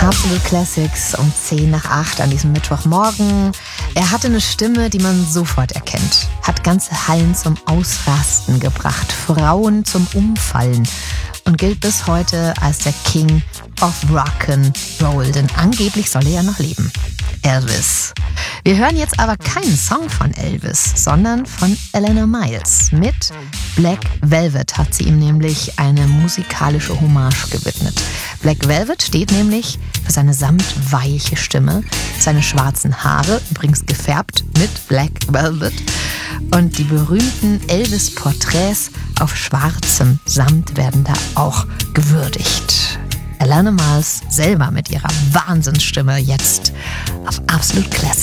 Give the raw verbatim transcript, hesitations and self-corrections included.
Absolute Classics um zehn nach acht an diesem Mittwochmorgen. Er hatte eine Stimme, die man sofort erkennt. Hat ganze Hallen zum Ausrasten gebracht, Frauen zum Umfallen und gilt bis heute als der King of Rock'n'Roll, denn angeblich soll er ja noch leben. Elvis. Wir hören jetzt aber keinen Song von Elvis, sondern von Eleanor Miles. Mit Black Velvet hat sie ihm nämlich eine musikalische Hommage gewidmet. Black Velvet steht nämlich für seine samtweiche Stimme, seine schwarzen Haare, übrigens gefärbt mit Black Velvet, und die berühmten Elvis-Porträts auf schwarzem Samt werden da auch gewürdigt. Eleanor Miles selber mit ihrer Wahnsinnsstimme jetzt auf Absolute Classic.